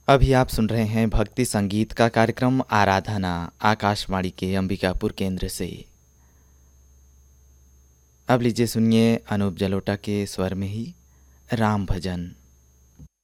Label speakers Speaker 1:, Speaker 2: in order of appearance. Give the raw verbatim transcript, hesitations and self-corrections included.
Speaker 1: अभी आप सुन रहे हैं भक्ति संगीत का कार्यक्रम आराधना आकाशवाणी के अंबिकापुर केंद्र से। अब लीजिए सुनिए अनूप जलोटा के स्वर में ही राम भजन।